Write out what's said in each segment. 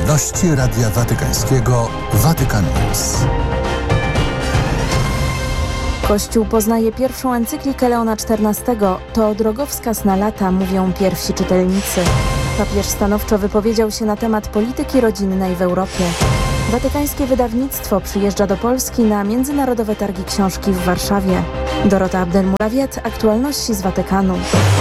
Aktualności Radia Watykańskiego Vatican News. Kościół poznaje pierwszą encyklikę Leona XIV. To drogowskaz na lata, mówią pierwsi czytelnicy. Papież stanowczo wypowiedział się na temat polityki rodzinnej w Europie. Watykańskie wydawnictwo przyjeżdża do Polski na Międzynarodowe Targi Książki w Warszawie. Dorota Abdelmurawiet, aktualności z Watykanu.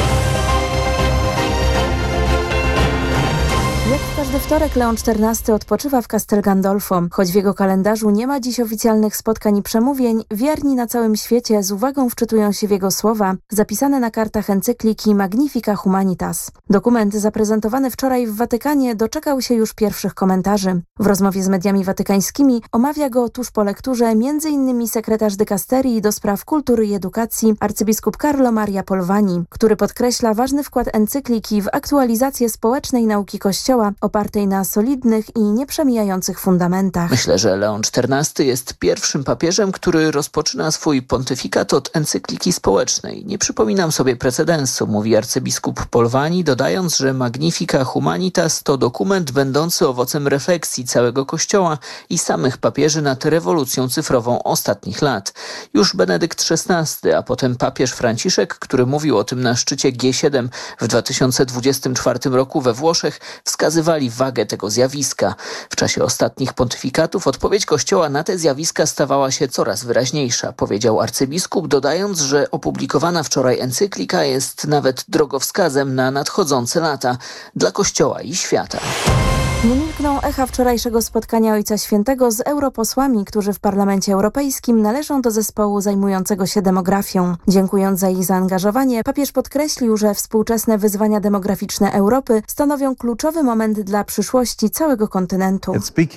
Jak każdy wtorek Leon XIV odpoczywa w Castel Gandolfo. Choć w jego kalendarzu nie ma dziś oficjalnych spotkań i przemówień, wierni na całym świecie z uwagą wczytują się w jego słowa, zapisane na kartach encykliki Magnifica Humanitas. Dokument zaprezentowany wczoraj w Watykanie doczekał się już pierwszych komentarzy. W rozmowie z mediami watykańskimi omawia go tuż po lekturze m.in. sekretarz dykasterii do spraw kultury i edukacji arcybiskup Carlo Maria Polvani, który podkreśla ważny wkład encykliki w aktualizację społecznej nauki Kościoła opartej na solidnych i nieprzemijających fundamentach. Myślę, że Leon XIV jest pierwszym papieżem, który rozpoczyna swój pontyfikat od encykliki społecznej. Nie przypominam sobie precedensu, mówi arcybiskup Polvani, dodając, że Magnifica Humanitas to dokument będący owocem refleksji całego Kościoła i samych papieży nad rewolucją cyfrową ostatnich lat. Już Benedykt XVI, a potem papież Franciszek, który mówił o tym na szczycie G7 w 2024 roku we Włoszech, wskazywali wagę tego zjawiska. W czasie ostatnich pontyfikatów odpowiedź Kościoła na te zjawiska stawała się coraz wyraźniejsza, powiedział arcybiskup, dodając, że opublikowana wczoraj encyklika jest nawet drogowskazem na nadchodzące lata dla Kościoła i świata. Nie milkną echa wczorajszego spotkania Ojca Świętego z europosłami, którzy w Parlamencie Europejskim należą do zespołu zajmującego się demografią. Dziękując za ich zaangażowanie, papież podkreślił, że współczesne wyzwania demograficzne Europy stanowią kluczowy moment dla przyszłości całego kontynentu.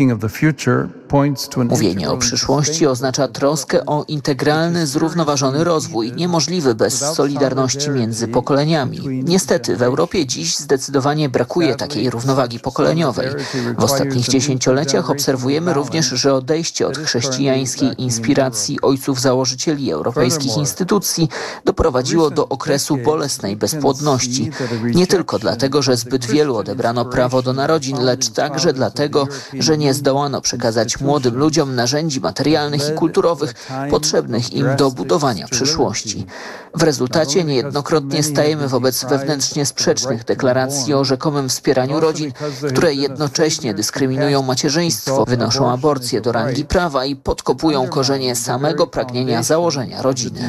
Mówienie o przyszłości oznacza troskę o integralny, zrównoważony rozwój, niemożliwy bez solidarności między pokoleniami. Niestety w Europie dziś zdecydowanie brakuje takiej równowagi pokoleniowej. W ostatnich dziesięcioleciach obserwujemy również, że odejście od chrześcijańskiej inspiracji ojców założycieli europejskich instytucji doprowadziło do okresu bolesnej bezpłodności. Nie tylko dlatego, że zbyt wielu odebrano prawo do narodzin, lecz także dlatego, że nie zdołano przekazać młodym ludziom narzędzi materialnych i kulturowych potrzebnych im do budowania przyszłości. W rezultacie niejednokrotnie stajemy wobec wewnętrznie sprzecznych deklaracji o rzekomym wspieraniu rodzin, które jednocześnie dyskryminują macierzyństwo, wynoszą aborcję do rangi prawa i podkopują korzenie samego pragnienia założenia rodziny.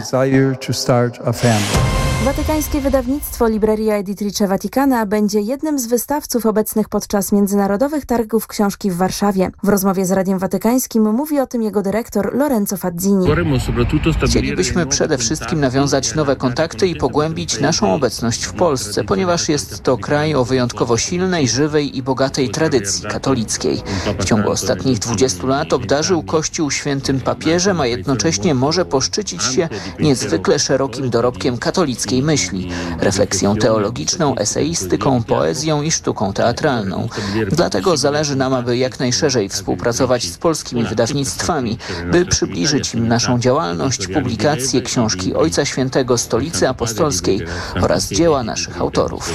Watykańskie wydawnictwo Libreria Editrice Vaticana będzie jednym z wystawców obecnych podczas Międzynarodowych Targów Książki w Warszawie. W rozmowie z Radiem Watykańskim mówi o tym jego dyrektor Lorenzo Fazzini. Chcielibyśmy przede wszystkim nawiązać nowe kontakty i pogłębić naszą obecność w Polsce, ponieważ jest to kraj o wyjątkowo silnej, żywej i bogatej tradycji katolickiej. W ciągu ostatnich 20 lat obdarzył Kościół świętym papieżem, a jednocześnie może poszczycić się niezwykle szerokim dorobkiem katolickiej myśli, refleksją teologiczną, eseistyką, poezją i sztuką teatralną. Dlatego zależy nam, aby jak najszerzej współpracować z polskimi wydawnictwami, by przybliżyć im naszą działalność, publikacje, książki Ojca Świętego, Stolicy Apostolskiej oraz dzieła naszych autorów.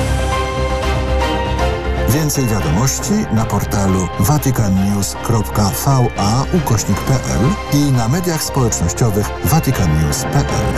Więcej wiadomości na portalu vaticannews.va/pl i na mediach społecznościowych vaticannews.pl.